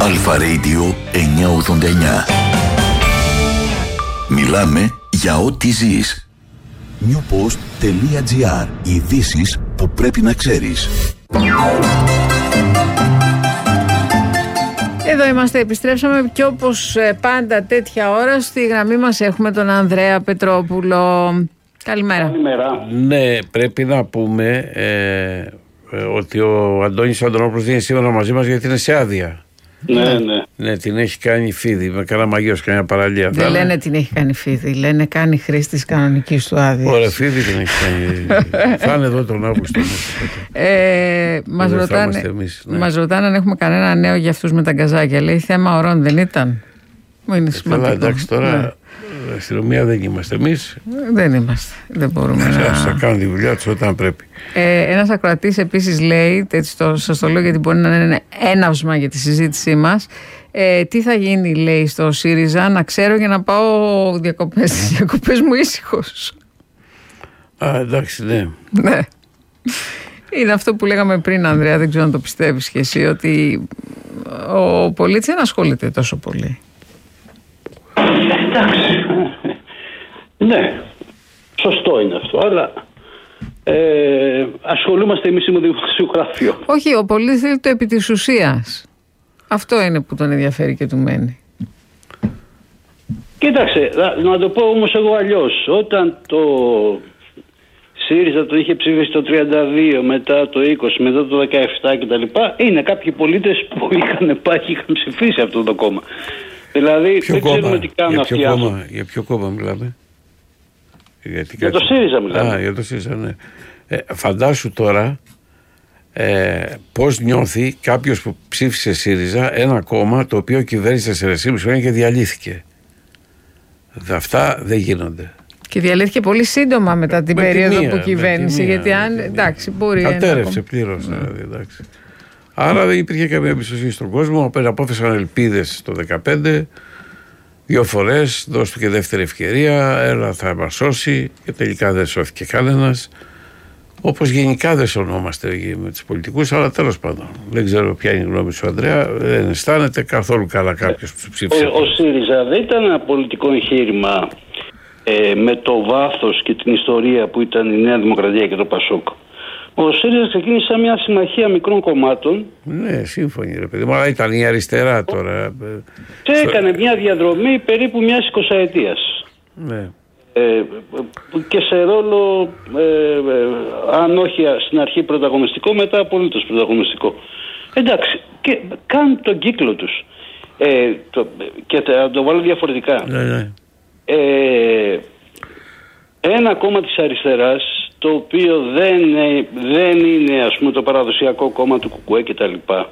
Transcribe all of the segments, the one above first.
Αλφα Radio 989. Μιλάμε για ό,τι ζεις. newpost.gr. Ειδήσεις που πρέπει να ξέρεις. Εδώ είμαστε, επιστρέψαμε και όπως πάντα τέτοια ώρα στη γραμμή μας έχουμε τον Ανδρέα Πετρόπουλο. Καλημέρα. Καλημέρα. Ναι, πρέπει να πούμε ότι ο Αντώνης Αντωνόπουλος είναι σήμερα μαζί μας γιατί είναι σε άδεια. Ναι. Ναι, την έχει κάνει φίδι με Καραμαγιός, καμιά παραλία. Δεν λένε την έχει κάνει φίδι, λένε κάνει χρήση της κανονικής του άδειας. Ωραία, φίδι την έχει κάνει. Θα είναι εδώ τον Αύγουστο. Μας ρωτάνε αν έχουμε κανένα νέο για αυτούς με τα γκαζάκια. Λέει θέμα ωρών δεν ήταν. Μου είναι σημαντικό. Καλά, εντάξει, τώρα αστυνομία δεν είμαστε εμείς. Δεν είμαστε. Δεν μπορούμε να. Θα κάνουν τη δουλειά τους όταν πρέπει. Ένας ακροατής επίσης λέει, σας το λέω γιατί μπορεί να είναι έναυσμα για τη συζήτησή μας, τι θα γίνει, λέει, στο ΣΥΡΙΖΑ, να ξέρω για να πάω διακοπές μου ήσυχος. Εντάξει, ναι. Ναι. Είναι αυτό που λέγαμε πριν, Ανδρέα, δεν ξέρω αν το πιστεύεις και εσύ, ότι ο πολίτης δεν ασχολείται τόσο πολύ. Εντάξει. Ναι, σωστό είναι αυτό, αλλά ασχολούμαστε εμείς με δημοσιογραφείο. Όχι, ο πολίτης θέλει το επί της ουσίας. Αυτό είναι που τον ενδιαφέρει και του μένει. Κοίταξε, να το πω όμως εγώ αλλιώς. Όταν το ΣΥΡΙΖΑ το είχε ψηφίσει το 32, μετά το 20, μετά το 17 κτλ. Είναι κάποιοι πολίτες που είχαν πάει και είχαν ψηφίσει αυτό το κόμμα. Δηλαδή δεν ξέρουμε τι κάνουν αυτοί οι άνθρωποι. Για ποιο κόμμα μιλάμε? Για το ΣΥΡΙΖΑ μιλάμε. Για το ΣΥΡΙΖΑ, ναι. Φαντάσου τώρα πώς νιώθει κάποιος που ψήφισε ΣΥΡΙΖΑ, ένα κόμμα το οποίο κυβέρνησε 4,5 χρόνια και διαλύθηκε. Αυτά δεν γίνονται. Και διαλύθηκε πολύ σύντομα μετά την περίοδο που κυβέρνησε. Γιατί αν. Εντάξει, μπορεί. Κατέρευσε πλήρως. Δηλαδή, εντάξει. Άρα δεν υπήρχε καμία εμπιστοσύνη στον κόσμο. Απόφεσαν ελπίδες το 2015. 2 φορές, δώσ' του και δεύτερη ευκαιρία. Έλα, θα μας σώσει. Και τελικά δεν σώθηκε κανένας. Όπως γενικά δεν σωνόμαστε με τους πολιτικούς, αλλά τέλος πάντων. Δεν ξέρω ποια είναι η γνώμη σου, Ανδρέα. Δεν αισθάνεται καθόλου καλά κάποιος που ψήφισε. Ο ΣΥΡΙΖΑ δεν ήταν ένα πολιτικό εγχείρημα με το βάθος και την ιστορία που ήταν η Νέα Δημοκρατία και το ΠΑΣΟΚ. Ο ΣΥΡΙΖΑ ξεκίνησε σαν μια συμμαχία μικρών κομμάτων. Ναι, σύμφωνοι, ρε παιδί μου, αλλά ήταν η αριστερά τώρα. Και έκανε μια διαδρομή περίπου μιας 20ετίας. Ναι. Και σε ρόλο, αν όχι στην αρχή πρωταγωνιστικό, μετά απολύτως πρωταγωνιστικό. Εντάξει, και κάνουν τον κύκλο τους. Και θα το βάλω διαφορετικά. Ναι. Ένα κόμμα της αριστεράς, το οποίο δεν είναι, ας πούμε, το παραδοσιακό κόμμα του ΚΚΕ και τα λοιπά,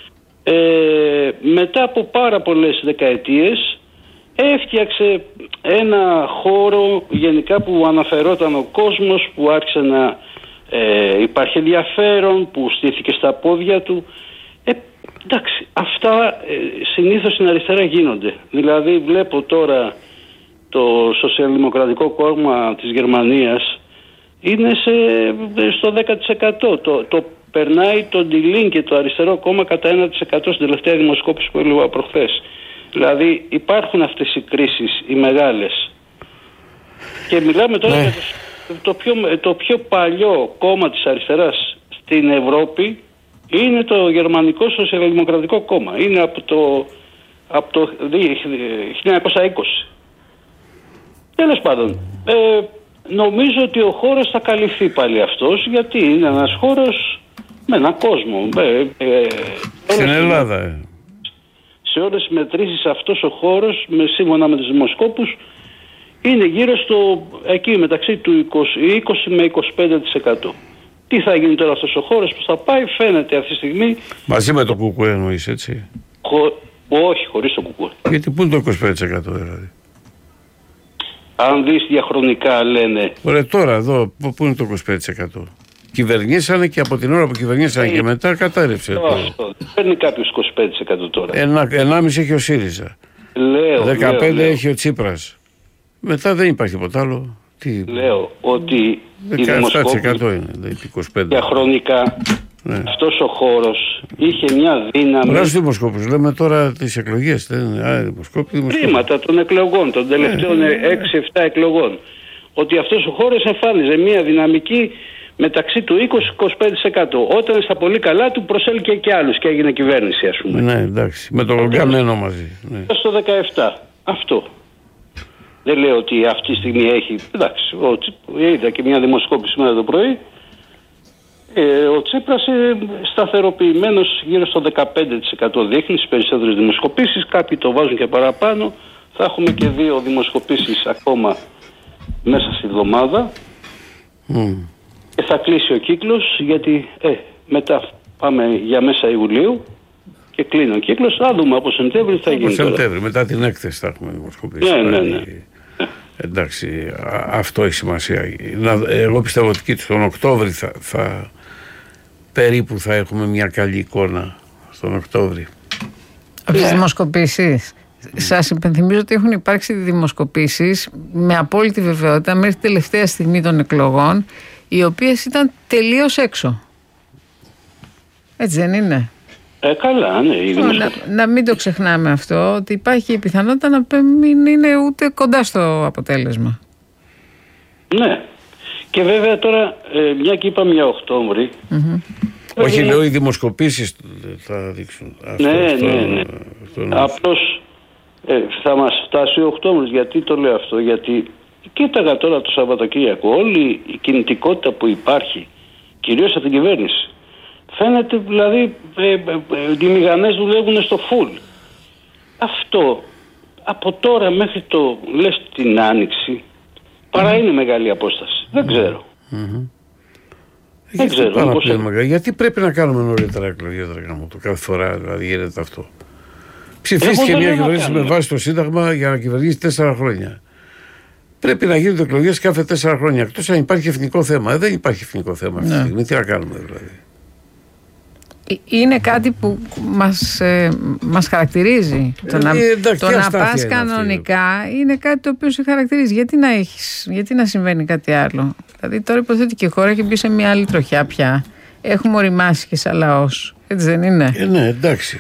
μετά από πάρα πολλές δεκαετίες έφτιαξε ένα χώρο γενικά που αναφερόταν ο κόσμος, που άρχισε να υπάρχει ενδιαφέρον, που στήθηκε στα πόδια του. Εντάξει, αυτά συνήθως στην αριστερά γίνονται. Δηλαδή βλέπω τώρα το Σοσιαλδημοκρατικό Κόμμα της Γερμανίας είναι στο 10%. Το περνάει το Die και το αριστερό κόμμα κατά 1% στην τελευταία δημοσκόπηση που έλεγα προχθές. Δηλαδή υπάρχουν αυτές οι κρίσεις, οι μεγάλες. Και μιλάμε τώρα για το πιο παλιό κόμμα της αριστεράς στην Ευρώπη είναι το Γερμανικό Σοσιαλδημοκρατικό Κόμμα. Είναι από το 1920. Τέλος πάντων, νομίζω ότι ο χώρος θα καλυφθεί πάλι αυτός, γιατί είναι ένας χώρος με έναν κόσμο. Στην Ελλάδα. Σε όλες τις μετρήσεις αυτός ο χώρος, σύμφωνα με τους δημοσκόπους, είναι γύρω εκεί μεταξύ του 20 με 25%. Τι θα γίνει τώρα αυτός ο χώρος που θα πάει, φαίνεται αυτή τη στιγμή. Μαζί με το ΚΚΕ εννοείς, έτσι? Όχι, χωρίς το ΚΚΕ. Γιατί πού είναι το 25% δηλαδή? Αν δεις διαχρονικά λένε. Ωραία, τώρα εδώ πού είναι το 25%? Κυβερνήσανε και από την ώρα που κυβερνήσανε και μετά κατάρρευσε. Παίρνει κάποιος 25% τώρα. 1,5 έχει ο ΣΥΡΙΖΑ. 15 έχει ο Τσίπρας. Μετά δεν υπάρχει τίποτα άλλο. Λέω ότι 17% είναι, 25%. Διαχρονικά Ναι. Αυτός ο χώρος είχε μια δύναμη. Βράζει δημοσκόπους. Λέμε τώρα τις εκλογές. Βήματα των εκλογών, των τελευταίων 6-7 εκλογών. Ότι αυτός ο χώρος εμφάνιζε μια δυναμική μεταξύ του 20-25%. Όταν στα πολύ καλά του προσέλκυε και άλλους και έγινε κυβέρνηση, ας πούμε. Ναι, εντάξει. Με τον Καμένο μαζί. Ναι. Στο 17. Αυτό. Δεν λέω ότι αυτή τη στιγμή έχει. Εντάξει, είδα και μια δημοσκόπηση σήμερα το πρωί. Ο Τσίπρας σταθεροποιημένος γύρω στο 15% δείχνει στις περισσότερες δημοσκοπήσεις. Κάποιοι το βάζουν και παραπάνω. Θα έχουμε και 2 δημοσκοπήσεις ακόμα μέσα στη εβδομάδα. Και θα κλείσει ο κύκλος, γιατί μετά πάμε για μέσα Ιουλίου και κλείνει ο κύκλος. Θα δούμε από Σεπτέμβρη θα γίνει. Από Σεπτέμβρη, μετά την έκθεση θα έχουμε δημοσκοπήσεις. Ναι. Εντάξει, αυτό έχει σημασία. Εγώ πιστεύω ότι και τον Οκτώβρη περίπου θα έχουμε μια καλή εικόνα στον Οκτώβρη. Από τις δημοσκοπήσεις. Σας υπενθυμίζω ότι έχουν υπάρξει δημοσκοπήσεις με απόλυτη βεβαιότητα μέχρι τη τελευταία στιγμή των εκλογών, οι οποίες ήταν τελείως έξω. Έτσι δεν είναι? Καλά, ναι. Να μην το ξεχνάμε αυτό, ότι υπάρχει η πιθανότητα να μην είναι ούτε κοντά στο αποτέλεσμα. Ναι. Και βέβαια τώρα, μια και είπαμε για Οκτώβρη. Όχι, λέω οι δημοσκοπήσεις θα δείξουν. Ναι. Απλώς θα μας φτάσει ο Οκτώβρης. Γιατί το λέω αυτό? Γιατί κοίταγα τώρα το Σαββατοκύριακο, όλη η κινητικότητα που υπάρχει, κυρίως από την κυβέρνηση, φαίνεται δηλαδή οι μηχανές δουλεύουν στο φουλ. Αυτό από τώρα μέχρι το λες την Άνοιξη παρά είναι μεγάλη απόσταση. Δεν ξέρω. Δεν ξέρω. Γιατί πρέπει να κάνουμε νωρίτερα εκλογές, το κάθε φορά δηλαδή γίνεται αυτό? Ψηφίστηκε μια κυβέρνηση με βάση το Σύνταγμα για να κυβερνήσει 4 χρόνια. Πρέπει να γίνονται εκλογές κάθε 4 χρόνια. Εκτός αν υπάρχει εθνικό θέμα. Δεν υπάρχει εθνικό θέμα αυτή τη στιγμή. Τι να κάνουμε δηλαδή? Είναι κάτι που μας χαρακτηρίζει. Το να πας κανονικά είναι κάτι το οποίο σε χαρακτηρίζει. Γιατί να συμβαίνει κάτι άλλο? Δηλαδή τώρα υποθέτει και η χώρα έχει μπει σε μια άλλη τροχιά πια. Έχουμε οριμάσει και σαν λαός. Έτσι δεν είναι? Ναι, εντάξει.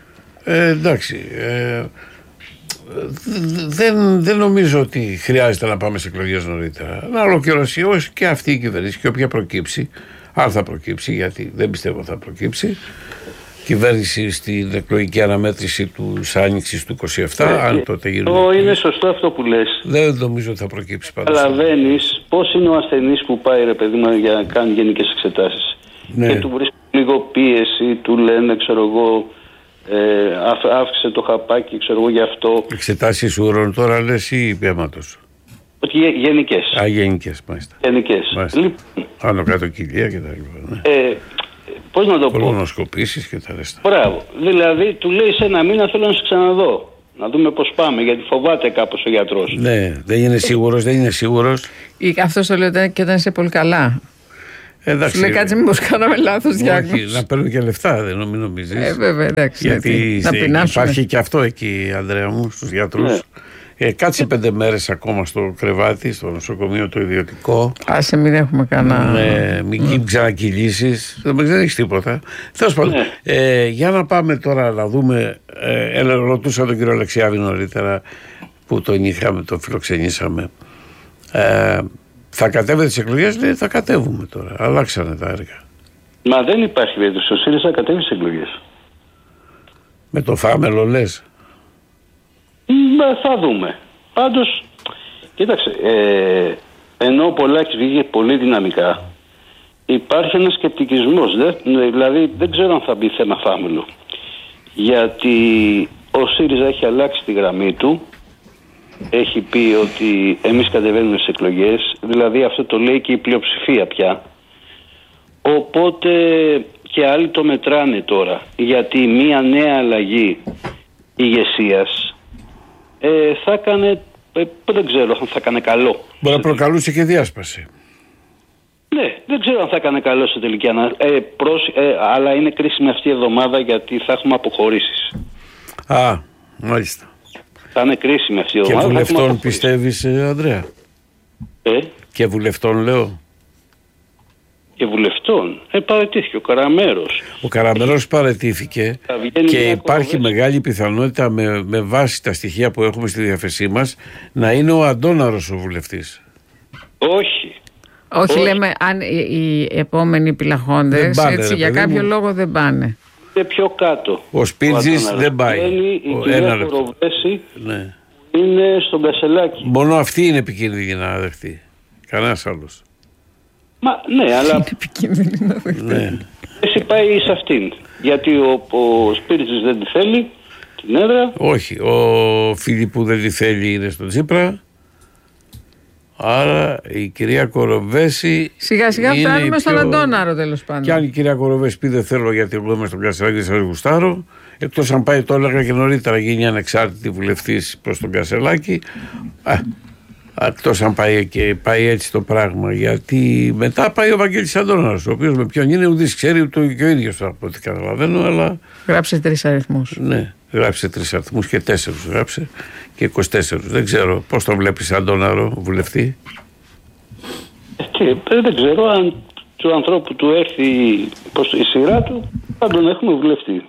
Δεν νομίζω ότι χρειάζεται να πάμε σε εκλογές νωρίτερα. Να ολοκληρώσει και αυτή η κυβέρνηση και όποια προκύψει. Αν θα προκύψει, γιατί δεν πιστεύω θα προκύψει, κυβέρνηση στην εκλογική αναμέτρηση του Άνοιξης του 27, αν τότε γίνουν. Είναι σωστό αυτό που λες. Δεν νομίζω ότι θα προκύψει πάντως. Καταλαβαίνεις πώς είναι ο ασθενής που πάει, ρε παιδί μου, για να κάνει γενικές εξετάσεις. Ναι. Και του βρίσκει λίγο πίεση, του λένε, ξέρω εγώ, αύξησε το χαπάκι, ξέρω εγώ, γι' αυτό. Εξετάσεις ούρων τώρα λες ή αίματος? Ότι γενικές. Γενικές, μάλιστα. Λοιπόν, άνω κάτω κοιλία και τα λοιπά. Πώς να το πω? Κολονοσκοπήσεις και τα ρέστα. Μπράβο. Δηλαδή του λέει σε ένα μήνα θέλω να σε ξαναδώ. Να δούμε πώς πάμε, γιατί φοβάται κάπως ο γιατρός. Ναι, δεν είναι σίγουρος. Αυτό το λέω και όταν είσαι πολύ καλά. Εντάξει, σου λέει κάτσε μήπως κάναμε λάθος διάγνωση. Όχι, να παίρνουν και λεφτά, δεν νομίζεις. Βέβαια, εντάξει. Γιατί υπάρχει και αυτό εκεί, Ανδρέα μου, στους γιατρούς. Ναι. Κάτσε 5 μέρες ακόμα στο κρεβάτι, στο νοσοκομείο το ιδιωτικό. Άσε, μην έχουμε κανένα. Μην ξανακυλήσεις. Δεν έχεις τίποτα. Τέλος πάντων, για να πάμε τώρα να δούμε. Ρωτούσα τον κύριο Αλεξιάδη νωρίτερα που τον είχαμε, τον φιλοξενήσαμε. Θα κατέβετε τις εκλογές? Λέει, θα κατέβουμε τώρα. Αλλάξανε τα έργα. Μα δεν υπάρχει περίπτωση. Ο ΣΥΡΙΖΑ θα κατέβει στις εκλογές. Με το φάμελο λες? Θα δούμε. Πάντως, κοίταξε, ενώ ο Πολάκης βγήκε πολύ δυναμικά, υπάρχει ένας σκεπτικισμός. Δηλαδή δεν ξέρω αν θα μπει θέμα φάμελο. Γιατί ο ΣΥΡΙΖΑ έχει αλλάξει τη γραμμή του. Έχει πει ότι εμείς κατεβαίνουμε στις εκλογές. Δηλαδή αυτό το λέει και η πλειοψηφία πια. Οπότε και άλλοι το μετράνε τώρα. Γιατί μια νέα αλλαγή ηγεσίας θα έκανε, δεν ξέρω αν θα έκανε καλό. Μπορεί να προκαλούσε και διάσπαση. Ναι, δεν ξέρω αν θα έκανε καλό σε τελική αλλά είναι κρίσιμη αυτή η εβδομάδα γιατί θα έχουμε αποχωρήσεις. Μάλιστα. Θα είναι κρίσιμη αυτή η εβδομάδα. Και βουλευτών πιστεύεις, Ανδρέα? Και βουλευτών λέω. και βουλευτών. Παραιτήθηκε ο Καραμέρος. Ο Καραμέρος παραιτήθηκε και υπάρχει μεγάλη πιθανότητα με βάση τα στοιχεία που έχουμε στη διάθεσή μας να είναι ο Αντώναρος ο βουλευτής. Όχι, λέμε αν οι επόμενοι επιλαχόντες για κάποιο λόγο δεν πάνε. Είναι πιο κάτω. Ο Σπίρτζης δεν πάει. Η κυρία Κοροβέση είναι στον Κασελάκη. Μόνο αυτή είναι επικίνδυνη να δεχτεί. Κανένας άλλος. Ναι, αλλά είναι επικίνδυνη να δεχτεί. Εσύ πάει σε αυτήν. Γιατί ο Σπίρτζης δεν τη θέλει την έδρα. Όχι. Ο Φίλιππου δεν τη θέλει, είναι στον Τσίπρα. Άρα η κυρία Κοροβέση. Σιγά σιγά φτάνουμε στον Αντώναρο, τέλος πάντων. Και αν η κυρία Κοροβέση πει δεν θέλω γιατί εγώ είμαι στον Κασελάκη και σας γουστάρω, εκτός αν πάει, το έλεγα και νωρίτερα, γίνει ανεξάρτητη βουλευτής προς τον Κασελάκη. Εκτός αν πάει έτσι το πράγμα. Γιατί μετά πάει ο Βαγγέλης Αντώναρος, ο οποίος με ποιον είναι ουδής ξέρει και ο ίδιος από ό,τι καταλαβαίνω. Αλλά... Γράψε 3 αριθμούς. Ναι, γράψε 3 αριθμούς και 4 γράψε και 24. Δεν ξέρω πώς τον βλέπεις Αντώναρο βουλευτή. Δεν ξέρω αν του ανθρώπου του έρθει η σειρά του θα τον έχουμε βουλευτή.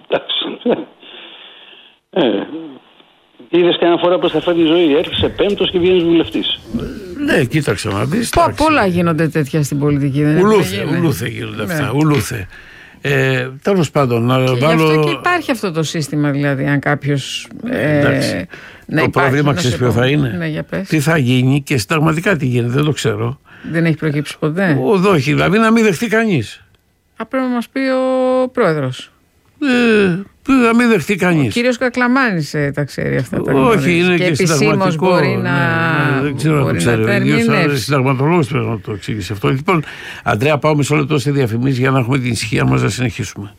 Είδες κανένα φορά πως θα φέρνει η ζωή. Έρχεσαι πέμπτος και βγαίνεις βουλευτής. Ναι, κοίταξε να δεις. Πολλά γίνονται τέτοια στην πολιτική. Ουλούθε γίνονται αυτά. Ουλούθε. Τέλος πάντων, γι' αυτό και υπάρχει αυτό το σύστημα, δηλαδή, αν κάποιος. Το πρόβλημα ξέρεις ποιο θα είναι. Ναι, για πες. Τι θα γίνει και συνταγματικά τι γίνεται, δεν το ξέρω. Δεν έχει προκύψει ποτέ. Όχι, δηλαδή να μην δεχτεί κανείς. Πρέπει να μας πει ο πρόεδρος. Να μην δεχτεί κανείς. Ο κύριος Κακλαμάνης τα ξέρει αυτά τα Όχι, είναι και επισήμως μπορεί να. Δεν ξέρω να το ξέρει. Συνταγματολόγος πρέπει να το εξήγησε αυτό. Λοιπόν, Αντρέα, πάω μισό λεπτό σε διαφημίσεις για να έχουμε την ησυχία μας να συνεχίσουμε.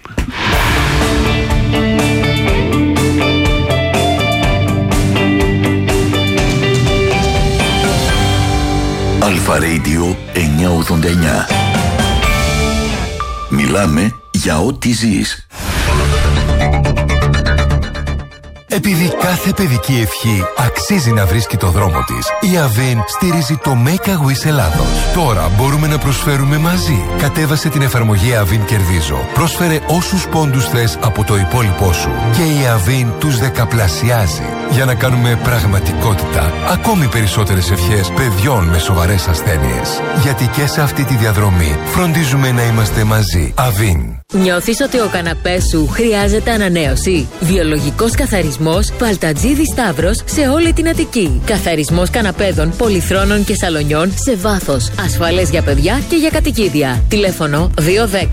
Αλφα Radio 989. Μιλάμε για ό,τι ζεις. Επειδή κάθε παιδική ευχή αξίζει να βρίσκει το δρόμο της, η Avin στηρίζει το Make a Wish Ελλάδος. Τώρα μπορούμε να προσφέρουμε μαζί. Κατέβασε την εφαρμογή Avin Κερδίζω. Πρόσφερε όσους πόντους θες από το υπόλοιπό σου. Και η Avin τους δεκαπλασιάζει. Για να κάνουμε πραγματικότητα ακόμη περισσότερες ευχές παιδιών με σοβαρές ασθένειες. Γιατί και σε αυτή τη διαδρομή φροντίζουμε να είμαστε μαζί. Avin. Νιώθεις ότι ο καναπές σου χρειάζεται ανανέωση? Βιολογικός καθαρισμός Παλτατζίδη Σταύρος σε όλη την Αττική. Καθαρισμός καναπέδων, πολυθρόνων και σαλονιών σε βάθος. Ασφαλές για παιδιά και για κατοικίδια. Τηλέφωνο 210 9407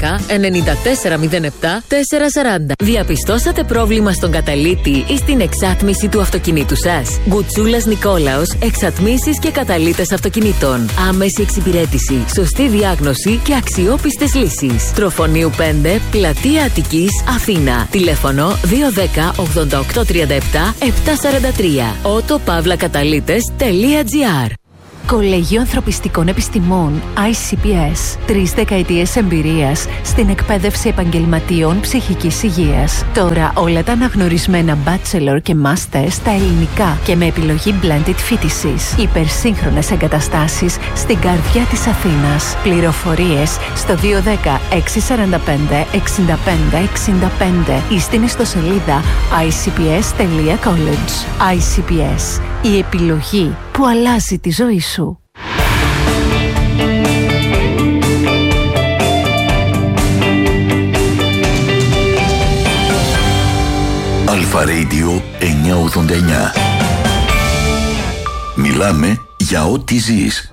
440. Διαπιστώσατε πρόβλημα στον καταλύτη ή στην εξάτμιση του αυτοκινήτου σας? Γκουτσούλας Νικόλαος, εξατμίσεις και καταλύτες αυτοκινήτων. Άμεση εξυπηρέτηση, σωστή διάγνωση και αξιόπιστες λύσεις. Τροφονίου 5, Πλατεία Αττικής, Αθήνα. Τηλέφωνο 210 8837 743. autopavlakatalites.gr. Κολέγιο Ανθρωπιστικών Επιστημών ICPS. 3 δεκαετίες εμπειρίας στην εκπαίδευση επαγγελματίων ψυχικής υγείας. Τώρα όλα τα αναγνωρισμένα bachelor και master στα ελληνικά και με επιλογή blended φοιτησης. Υπερσύγχρονες εγκαταστάσεις στην καρδιά της Αθήνας. Πληροφορίες στο 210 645 65 65 ή στην ιστοσελίδα icps.college. ICPS. Η επιλογή που αλλάζει τη ζωή σου. Αλφα Radio 989. Μιλάμε για ό,τι ζεις.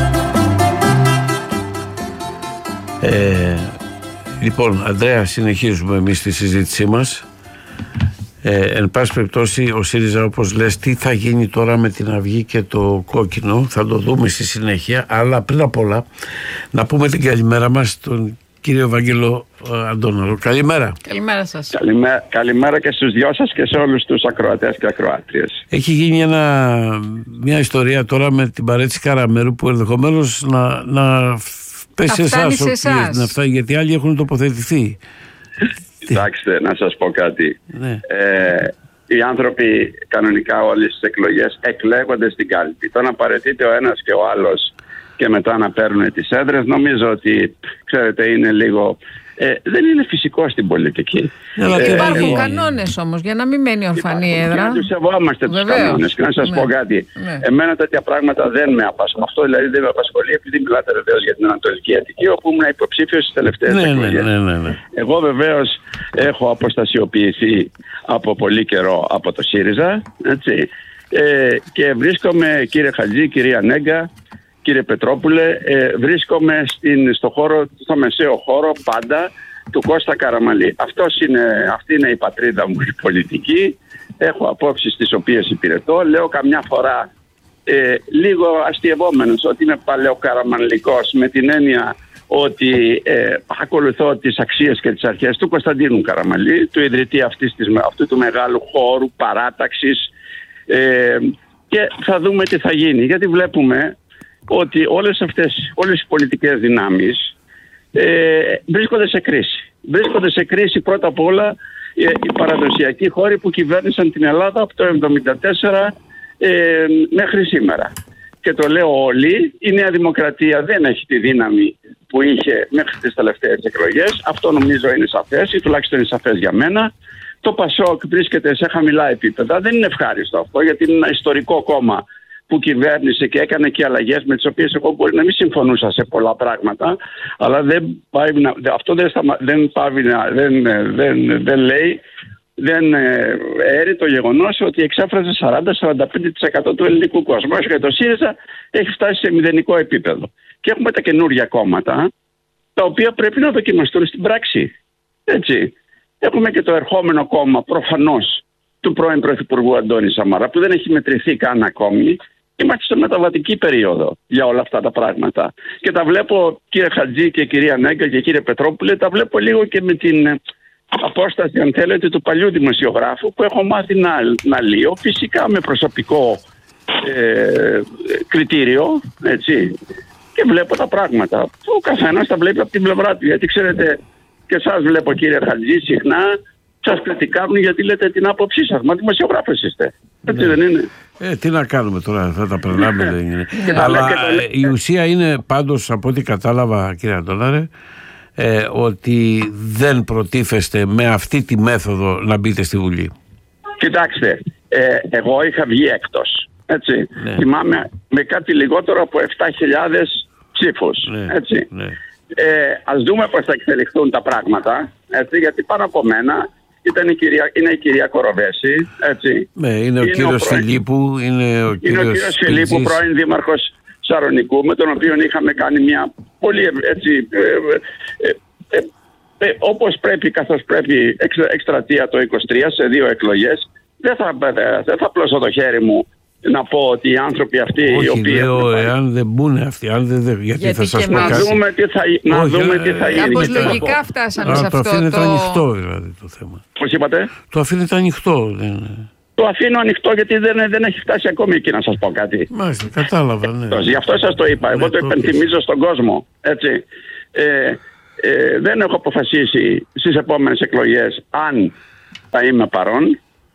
Λοιπόν, Ανδρέα, συνεχίζουμε εμείς τη συζήτησή μας. Εν πάση περιπτώσει, ο ΣΥΡΙΖΑ, όπως λες, τι θα γίνει τώρα με την Αυγή και το Κόκκινο, θα το δούμε στη συνέχεια. Αλλά πριν απ' όλα, να πούμε την καλημέρα μας στον κύριο Βαγγέλο Αντώναρο. Καλημέρα. Καλημέρα σας. Καλημέρα και στους δυο σας και σε όλους τους ακροατές και ακροάτριες. Έχει γίνει μια ιστορία τώρα με την παρέτηση Καραμέρου που ενδεχομένως να πέσει εσάς, γιατί άλλοι έχουν τοποθετηθεί. Κοιτάξτε, να σας πω κάτι. Ναι. Οι άνθρωποι κανονικά όλες τις εκλογές εκλέγονται στην κάλπη. Το να παραιτείται ο ένας και ο άλλος και μετά να παίρνουν τις έδρες. Νομίζω ότι, ξέρετε, είναι λίγο... δεν είναι φυσικό στην πολιτική. Υπάρχουν κανόνες όμως για να μην μένει ορφανή έδρα. Και τους σεβόμαστε τους κανόνες. Και να σας πω κάτι. Εμένα τέτοια πράγματα δεν με απασχολούν. Αυτό δηλαδή δεν με απασχολεί, επειδή μιλάτε βεβαίως για την Ανατολική Αττική, όπου ήμουν υποψήφιος στις τελευταίες εκλογές. Εγώ βεβαίως έχω αποστασιοποιηθεί από πολύ καιρό από το ΣΥΡΙΖΑ. Έτσι. Και βρίσκομαι, κύριε Χατζή, κυρία Νέγκα, κύριε Πετρόπουλε, βρίσκομαι στο μεσαίο χώρο πάντα του Κώστα Καραμανλή. Αυτή είναι η πατρίδα μου η πολιτική. Έχω απόψεις τις οποίες υπηρετώ. Λέω καμιά φορά λίγο αστειευόμενος ότι είμαι παλαιοκαραμανλικός, με την έννοια ότι ακολουθώ τις αξίες και τις αρχές του Κωνσταντίνου Καραμανλή, του ιδρυτή αυτού του μεγάλου χώρου παράταξης, και θα δούμε τι θα γίνει, γιατί βλέπουμε ότι όλες οι πολιτικές δυνάμεις βρίσκονται σε κρίση. Βρίσκονται σε κρίση πρώτα απ' όλα οι παραδοσιακοί χώροι που κυβέρνησαν την Ελλάδα από το 1974 μέχρι σήμερα. Και το λέω όλοι, η Νέα Δημοκρατία δεν έχει τη δύναμη που είχε μέχρι τις τελευταίες εκλογές. Αυτό νομίζω είναι σαφές, ή τουλάχιστον είναι σαφές για μένα. Το ΠΑΣΟΚ βρίσκεται σε χαμηλά επίπεδα. Δεν είναι ευχάριστο αυτό, γιατί είναι ένα ιστορικό κόμμα που κυβέρνησε και έκανε και αλλαγές με τις οποίες εγώ μπορεί να μην συμφωνούσα σε πολλά πράγματα, αλλά δεν έρει το γεγονός ότι εξέφραζε 40-45% του ελληνικού κόσμου. Και το ΣΥΡΙΖΑ έχει φτάσει σε μηδενικό επίπεδο. Και έχουμε τα καινούργια κόμματα, τα οποία πρέπει να δοκιμαστούν στην πράξη. Έτσι. Έχουμε και το ερχόμενο κόμμα, προφανώς, του πρώην Πρωθυπουργού Αντώνη Σαμαρά, που δεν έχει μετρηθεί καν ακόμη. Είμαστε σε μεταβατική περίοδο για όλα αυτά τα πράγματα. Και τα βλέπω, κύριε Χατζή και κυρία Νέγκα και κύριε Πετρόπουλε, τα βλέπω λίγο και με την απόσταση, αν θέλετε, του παλιού δημοσιογράφου που έχω μάθει να λύω, φυσικά με προσωπικό κριτήριο, έτσι. Και βλέπω τα πράγματα. Ο καθένας τα βλέπει από την πλευρά του. Γιατί ξέρετε, και εσάς βλέπω, κύριε Χατζή, συχνά σας κριτικάρουν γιατί λέτε την άποψή σας. Μα δημοσιογράφες είστε. Έτσι δεν είναι? Τι να κάνουμε τώρα, θα τα περνάμε, δεν είναι. Αλλά η ουσία είναι πάντως, από ό,τι κατάλαβα, κύριε Αντώναρε, ότι δεν προτίθεστε με αυτή τη μέθοδο να μπείτε στη Βουλή. Κοιτάξτε, εγώ είχα βγει έκτος. Έτσι. Ναι. Θυμάμαι με κάτι λιγότερο από 7.000 ψήφους. Ναι. Έτσι. Ναι. Ας δούμε πώς θα εξελιχθούν τα πράγματα. Έτσι, γιατί πάνω από μένα είναι η κυρία Κοροβέση. Έτσι. Ναι, είναι ο κύριος Φιλίππου. Είναι ο κύριος Φιλίππου, πρώην δήμαρχος Σαρονικού, με τον οποίο είχαμε κάνει μια πολύ έτσι, όπως πρέπει, καθώς πρέπει, εκστρατεία το 23 σε 2 εκλογές. Δεν θα πλώσω το χέρι μου να πω ότι οι άνθρωποι αυτοί, όχι, οι οποίοι... λέω, εάν δεν μπουν αυτοί, γιατί θα σας πω κάτι. Να δούμε τι θα γίνει. Κάπως λογικά φτάσαμε σε αυτό το αφήνετε ανοιχτό, δηλαδή, το θέμα. Πώς είπατε? Το αφήνετε ανοιχτό. Το αφήνω ανοιχτό γιατί δεν έχει φτάσει ακόμη εκεί, να σας πω κάτι. Μάλιστα, κατάλαβα, ναι. Γι' αυτό σας το είπα. Εγώ το υπενθυμίζω στον κόσμο. Έτσι. Δεν έχω αποφασίσει στις επόμενες εκλογές αν θα είμαι παρόν.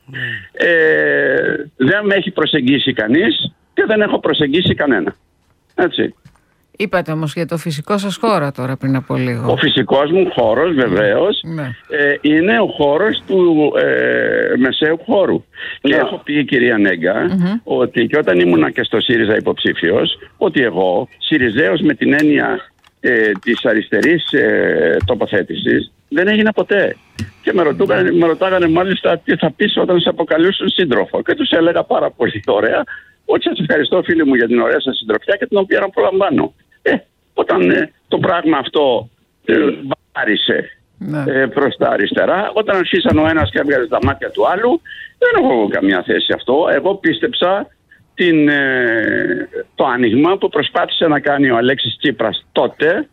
Δεν με έχει προσεγγίσει κανείς και δεν έχω προσεγγίσει κανένα. Έτσι. Είπατε όμως για το φυσικό σας χώρο τώρα πριν από λίγο. Ο φυσικός μου χώρος βεβαίως είναι ο χώρος του μεσαίου χώρου. Και έχω πει, κυρία Νέγκα, ότι και όταν ήμουνα και στο ΣΥΡΙΖΑ υποψήφιος, ότι εγώ ΣΥΡΙΖΑιος με την έννοια της αριστερής τοποθέτησης δεν έγινα ποτέ. Και με ρωτάγανε μάλιστα τι θα πεις όταν σε αποκαλούσαν σύντροφο. Και τους έλεγα πάρα πολύ ωραία ότι σας ευχαριστώ, φίλοι μου, για την ωραία σας συντροφιά και την οποία απολαμβάνω. Όταν το πράγμα αυτό βάρισε προς τα αριστερά, όταν αρχίσαν ο ένας και έβγαζε τα μάτια του άλλου, δεν έχω καμιά θέση αυτό. Εγώ πίστεψα το άνοιγμα που προσπάθησε να κάνει ο Αλέξης Τσίπρας τότε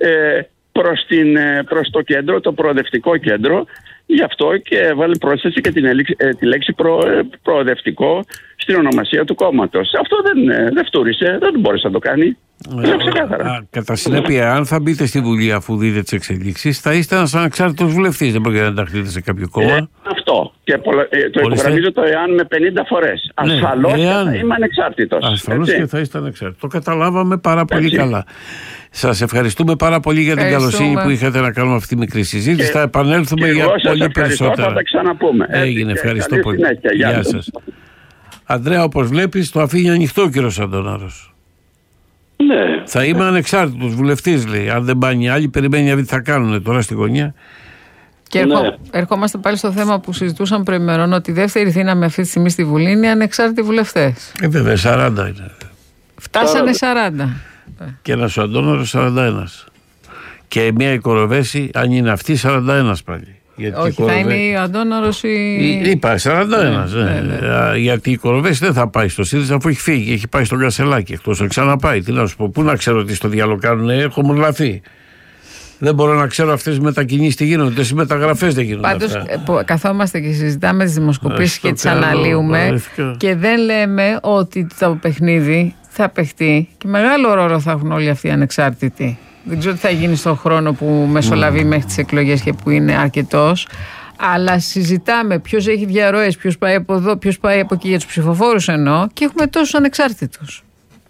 προς το κέντρο, το προοδευτικό κέντρο. Γι' αυτό και έβαλε πρόσθεση και τη λέξη προοδευτικό στην ονομασία του κόμματος. Αυτό δεν φτούρισε, δεν μπόρεσε να το κάνει. Κατά συνέπεια, αν θα μπείτε στη Βουλή αφού δείτε τις εξελίξεις, θα είστε ένας ανεξάρτητος βουλευτής, δεν πρόκειται να ενταχθείτε σε κάποιο κόμμα. αυτό. Και το υπογραμμίζω το εάν με 50 φορές. Ασφαλώς θα είμαι ανεξάρτητος. Ασφαλώς και θα είστε ανεξάρτητος. Το καταλάβαμε πάρα πολύ καλά. Σας ευχαριστούμε πάρα πολύ για την καλοσύνη που είχατε να κάνουμε αυτή τη μικρή συζήτηση. Θα επανέλθουμε για πολύ περισσότερα. Θα τα ξαναπούμε. Έγινε, ευχαριστώ πολύ. Γεια σας. Αντρέα, όπως βλέπεις, το αφήνει ανοιχτό ο κύριος Αντώναρος. Ναι. Θα είμαι ανεξάρτητος βουλευτής, λέει. Αν δεν πάνε οι άλλοι, περιμένει να δει τι θα κάνουν τώρα στη γωνία. Και ερχόμαστε πάλι στο θέμα που συζητούσαμε προημερών, ότι η δεύτερη δύναμη αυτή τη στιγμή στη Βουλή είναι οι ανεξάρτητοι βουλευτές. Βέβαια, 40 είναι. Φτάσανε 40. Και ένας ο Αντώναρος 41. Και μια η Κοροβέση, αν είναι αυτή, 41 πάλι. Γιατί όχι, θα είναι ο Αντώναρος είπα 41. Ναι. Γιατί η Κοροβέση δεν θα πάει στο ΣΥΡΙΖΑ αφού έχει φύγει, έχει πάει στον Κασελάκη. Εκτός να ξαναπάει. Τι να σου πω, πού να ξέρω τι στο διάλογο κάνουν, έχω μουρλαθεί. Δεν μπορώ να ξέρω αυτές οι μετακινήσεις τι γίνονται, τις μεταγραφές δεν γίνονται. Πάντως καθόμαστε και συζητάμε τις δημοσκοπήσεις και τις αναλύουμε και δεν λέμε ότι το παιχνίδι θα παιχτεί και μεγάλο ρόλο θα έχουν όλοι αυτοί οι ανεξάρτητοι. Δεν ξέρω τι θα γίνει στον χρόνο που μεσολαβεί μέχρι τις εκλογές και που είναι αρκετός. Αλλά συζητάμε ποιος έχει διαρροές, ποιος πάει από εδώ, ποιος πάει από εκεί για τους ψηφοφόρους εννοώ και έχουμε τόσους ανεξάρτητους.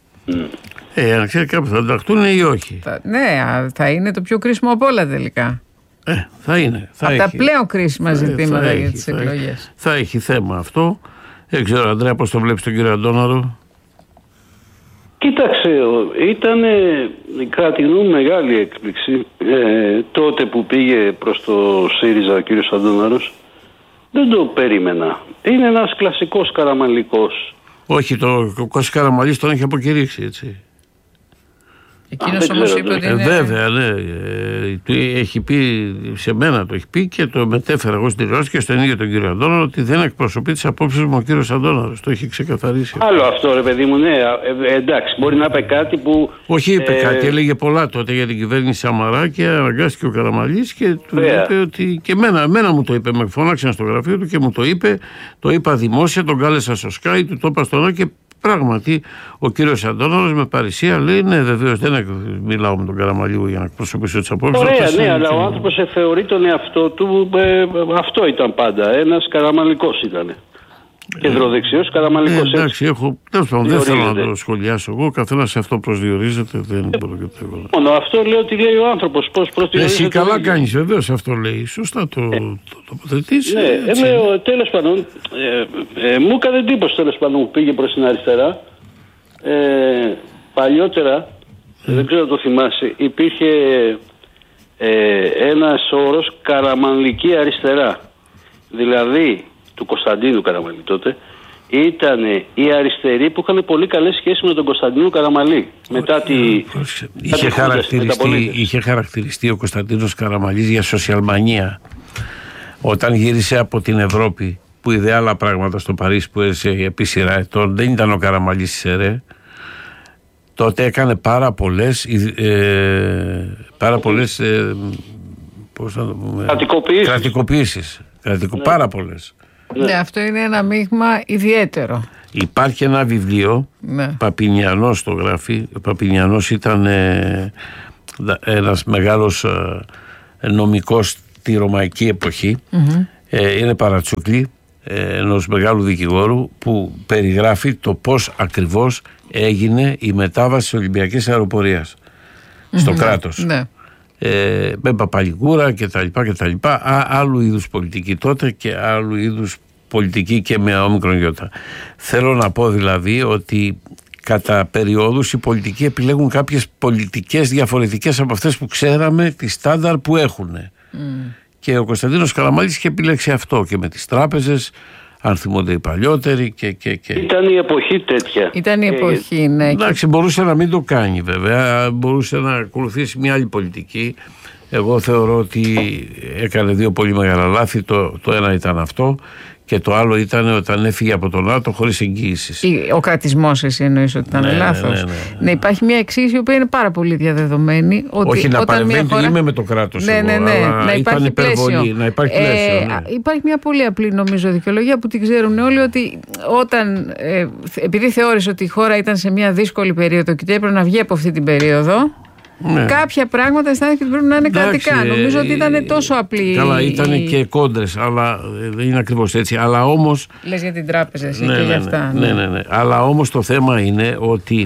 Αν ξέρει κάποιοι θα ενταχθούν ή όχι. Ναι, θα είναι το πιο κρίσιμο από όλα τελικά. Θα είναι. Από τα πλέον κρίσιμα ζητήματα για τις εκλογές. Θα έχει θέμα αυτό. Δεν ξέρω, Αντρέα, πώς το βλέπεις τον κύριο Αντώναρο. Κοίταξε, ήταν κατά τη γνώμη μεγάλη έκπληξη τότε που πήγε προς το ΣΥΡΙΖΑ ο κύριος Αντώναρος. Δεν το περίμενα. Είναι ένας κλασικός καραμανλικός. Όχι, ο Κώστας Καραμανλής τον έχει αποκηρύξει, έτσι. Εκείνος όμως είπε ότι είναι... Βέβαια, ναι. Έχει πει, σε μένα το έχει πει και το μετέφερα εγώ στην τηλεόραση και στον ίδιο τον κύριο Αντώναρο ότι δεν εκπροσωπεί τις απόψεις μου ο κύριος Αντώναρος. Το έχει ξεκαθαρίσει. Άλλο αυτό, ρε παιδί μου, ναι. Εντάξει, μπορεί να είπε κάτι που. Όχι, είπε κάτι, έλεγε πολλά τότε για την κυβέρνηση Σαμαρά και αναγκάστηκε ο Καραμανλής και του είπε ότι. Και εμένα μου το είπε. Με φώναξαν στο γραφείο του και μου το είπε. Το είπα δημόσια, τον κάλεσα στο Sky, του το είπα στον Άκη. Πράγματι, ο κύριος Αντώναρος με παρησία λέει: ναι, βεβαίως δεν μιλάω με τον Καραμανλή για να εκπροσωπήσω τις απόψεις. Ωραία, ναι, αλλά ο άνθρωπος θεωρεί τον εαυτό του. Αυτό ήταν πάντα. Ένας καραμανλικός ήταν. Κεντροδεξιός καραμανλικός. Εντάξει, δεν θέλω να το σχολιάσω εγώ. Καθένας αυτό προσδιορίζεται. Δεν μπορώ και το. Μόνο αυτό λέω ότι λέει ο άνθρωπος. Πώς προσδιορίζεται. Εσύ καλά κάνεις, βεβαίως αυτό λέει. Σωστά το τοποθετείς. Ναι, τέλος πάντων. Μου έκανε εντύπωση τέλος πάντων που πήγε προς την αριστερά. Παλιότερα, δεν ξέρω αν το θυμάσαι, υπήρχε ένας όρος καραμανλική αριστερά. Δηλαδή, του Κωνσταντίνου Καραμανλή τότε, ήταν οι αριστεροί που είχαν πολύ καλές σχέσεις με τον Κωνσταντίνο Καραμανλή. Μετά τη. Είχε χαρακτηριστεί ο Κωνσταντίνος Καραμανλής για σοσιαλμανία. Όταν γύρισε από την Ευρώπη, που είδε άλλα πράγματα στο Παρίσι που έζησε επί σειρά ετών, δεν ήταν ο Καραμανλής της ΕΡΕ. Τότε έκανε πάρα πολλές κρατικοποίησεις. Πάρα πολλές. Ναι, αυτό είναι ένα μείγμα ιδιαίτερο. Υπάρχει ένα βιβλίο, Παπινιανός το γράφει. Ο Παπινιανός ήταν ένας μεγάλος νομικός στη ρωμαϊκή εποχή. Είναι παρατσούκλι ενός μεγάλου δικηγόρου που περιγράφει το πώς ακριβώς έγινε η μετάβαση της Ολυμπιακής Αεροπορίας στο κράτος. Ναι. Με Παπαλικούρα και τα λοιπά, άλλου είδους πολιτική τότε και άλλου είδους πολιτική και με όμικρον γιώτα. Θέλω να πω δηλαδή ότι κατά περιόδους οι πολιτικοί επιλέγουν κάποιες πολιτικές διαφορετικές από αυτές που ξέραμε, τη στάνταρ που έχουν. Και ο Κωνσταντίνος Καραμανλής είχε επιλέξει αυτό και με τις τράπεζες, αν θυμούνται οι παλιότεροι και. Ήταν η εποχή τέτοια. Ήταν η εποχή, ναι. Εντάξει, μπορούσε να μην το κάνει βέβαια, μπορούσε να ακολουθήσει μια άλλη πολιτική. Εγώ θεωρώ ότι έκανε δύο πολύ μεγάλα λάθη. Το ένα ήταν αυτό και το άλλο ήταν όταν έφυγε από τον ΝΑΤΟ χωρίς εγγύησης. Ο κρατισμός, εσύ εννοείς ότι ήταν λάθος. Ναι, υπάρχει μια εξήγηση η οποία είναι πάρα πολύ διαδεδομένη. Ότι όχι να παρεμβαίνει, δεν είμαι με το κράτος. Ναι. Να υπάρχει πλαίσιο. Υπάρχει μια πολύ απλή νομίζω δικαιολογία που την ξέρουν όλοι, ότι όταν, επειδή θεώρησε ότι η χώρα ήταν σε μια δύσκολη περίοδο και έπρεπε να βγει από αυτή την περίοδο, κάποια πράγματα αισθάνθηκε ότι πρέπει να είναι κρατικά. Νομίζω ότι ήταν τόσο απλή. Καλά, ήταν και κόντρες, αλλά δεν είναι ακριβώς έτσι. Αλλά όμως. Λες για την τράπεζα εσύ και για αυτά. Ναι. Αλλά όμως το θέμα είναι ότι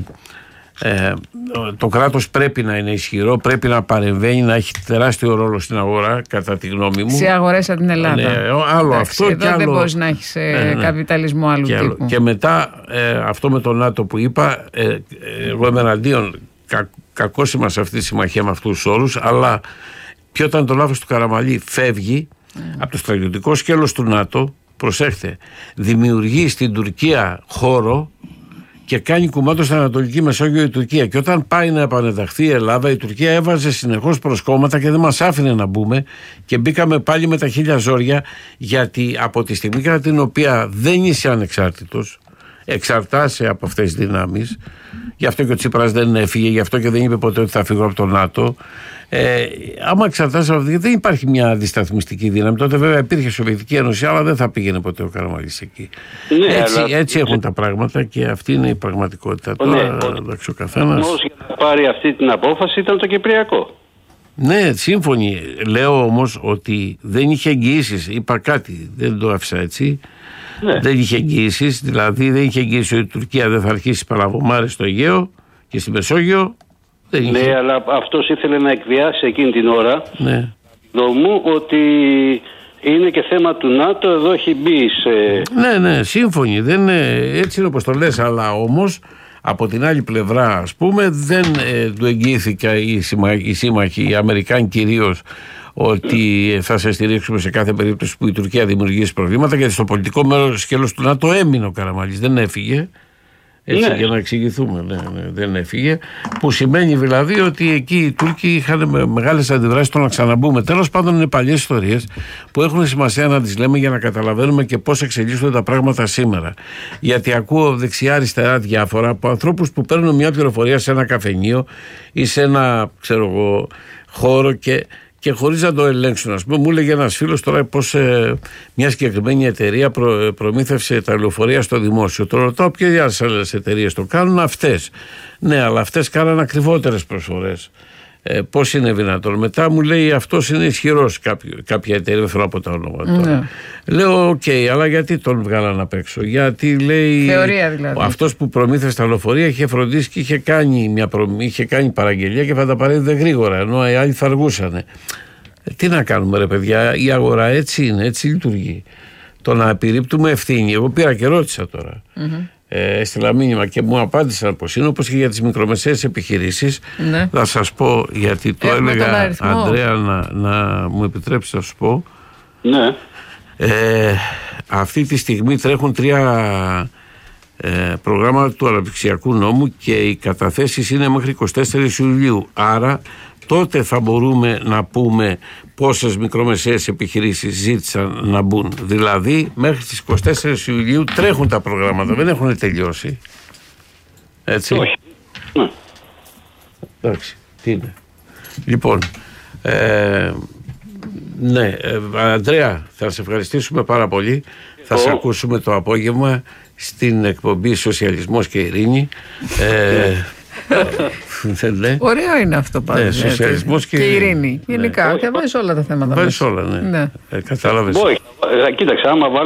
το κράτος πρέπει να είναι ισχυρό, πρέπει να παρεμβαίνει, να έχει τεράστιο ρόλο στην αγορά, κατά τη γνώμη μου. Σε αγορές σαν την Ελλάδα. Ναι, άλλο αυτό εδώ και άλλο. Δεν μπορείς να έχεις καπιταλισμό άλλου τύπου. Και μετά αυτό με το ΝΑΤΟ που είπα, εγώ είμαι εναντίον, κακώς είμαστε αυτή τη συμμαχία με αυτούς τους όρους, αλλά ποιο ήταν το λάθος του Καραμανλή? Φεύγει από το στρατιωτικό σκέλος του ΝΑΤΟ, προσέχτε, δημιουργεί στην Τουρκία χώρο και κάνει κουμάντο στην Ανατολική Μεσόγειο η Τουρκία. Και όταν πάει να επανενταχθεί η Ελλάδα, η Τουρκία έβαζε συνεχώς προσκόμματα και δεν μας άφηνε να μπούμε. Και μπήκαμε πάλι με τα χίλια ζόρια, γιατί από τη στιγμή κατά την οποία δεν είσαι ανεξάρτητος, εξαρτάσαι από αυτές τις δυνάμεις. Γι' αυτό και ο Τσίπρας δεν έφυγε, γι' αυτό και δεν είπε ποτέ ότι θα φύγω από το ΝΑΤΟ. Άμα εξαρτάσαι από αυτή, δεν υπάρχει μια αντισταθμιστική δύναμη. Τότε βέβαια υπήρχε Σοβιετική Ένωση, αλλά δεν θα πήγαινε ποτέ ο Καραμανλής εκεί. Ναι, έτσι έχουν τα πράγματα και αυτή είναι η πραγματικότητα. Τώρα, εντάξει, ο καθένας. Για να πάρει αυτή την απόφαση ήταν το Κυπριακό. Ναι, σύμφωνοι. Λέω όμως ότι δεν είχε εγγυήσεις. Είπα κάτι, δεν το άφησα έτσι. Ναι. Δεν είχε εγγυήσεις, δηλαδή δεν είχε εγγυήσει ότι η Τουρκία δεν θα αρχίσει παραβομάρες στο Αιγαίο και στη Μεσόγειο. Ναι, αλλά αυτός ήθελε να εκβιάσει εκείνη την ώρα. Ναι. Μου ότι είναι και θέμα του ΝΑΤΟ, εδώ έχει μπει σε... Ναι, σύμφωνοι, έτσι είναι όπως το λες, αλλά όμως από την άλλη πλευρά, ας πούμε, δεν του εγγυήθηκα οι σύμμαχοι, οι Αμερικάνοι κυρίως, ότι θα σε στηρίξουμε σε κάθε περίπτωση που η Τουρκία δημιουργήσει προβλήματα, γιατί στο πολιτικό μέρος σκέλος του ΝΑΤΟ έμεινε ο Καραμανλής, δεν έφυγε. Έτσι, για να εξηγηθούμε, δεν έφυγε. Που σημαίνει δηλαδή ότι εκεί οι Τούρκοι είχαν μεγάλες αντιδράσεις στο να ξαναμπούμε. Τέλος πάντων, είναι παλιές ιστορίες που έχουν σημασία να τις λέμε για να καταλαβαίνουμε και πώς εξελίσσονται τα πράγματα σήμερα. Γιατί ακούω δεξιά-αριστερά διάφορα από ανθρώπους που παίρνουν μια πληροφορία σε ένα καφενείο ή σε ένα χώρο και χωρίς να το ελέγξουν. Ας πούμε, μου έλεγε ένας φίλος τώρα πως μια συγκεκριμένη εταιρεία προμήθευσε τα λεωφορεία στο δημόσιο. Το ρωτάω ποιες άλλες εταιρείες το κάνουν? Αυτές. Ναι, αλλά αυτές κάναν ακριβότερες προσφορές. Πώς είναι δυνατόν? Μετά μου λέει αυτός είναι ισχυρός, κάποια εταιρεία, δεν θέλω να πω τα ονόματα. Ναι. Λέω οκ, αλλά γιατί τον βγάλαν απ' έξω? Γιατί λέει θεωρία δηλαδή. Αυτός που προμήθευσε τα λεωφορεία είχε φροντίσει και είχε κάνει παραγγελία και θα τα παρέδιδε γρήγορα, ενώ οι άλλοι θα αργούσαν. Τι να κάνουμε ρε παιδιά, η αγορά έτσι είναι, έτσι λειτουργεί. Το να επιρρύπτουμε ευθύνη. Εγώ πήρα και ρώτησα τώρα. Έστειλα μήνυμα και μου απάντησαν πως είναι, όπως και για τις μικρομεσαίες επιχειρήσεις. Ναι. Θα σας πω, γιατί το έλεγα Ανδρέα να μου επιτρέψει να σου πω. Ναι. Αυτή τη στιγμή τρέχουν 3 προγράμματα του αναπτυξιακού νόμου και οι καταθέσεις είναι μέχρι 24 Ιουλίου. Άρα τότε θα μπορούμε να πούμε πόσες μικρομεσαίες επιχειρήσεις ζήτησαν να μπουν. Δηλαδή μέχρι τις 24 Ιουλίου τρέχουν τα προγράμματα, δεν έχουν τελειώσει. Έτσι. Όχι. Εντάξει, τι είναι. Λοιπόν, ναι, Ανδρέα, θα σε ευχαριστήσουμε πάρα πολύ. Θα σε ακούσουμε το απόγευμα στην εκπομπή Σοσιαλισμός και Ειρήνη. Ωραίο είναι αυτό πάντως. Ναι, σοσιαλισμός και ειρήνη. Γενικά, και βάζεις όλα τα θέματα. Βάζεις όλα, ναι. Κατάλαβες. Κοίταξε, άμα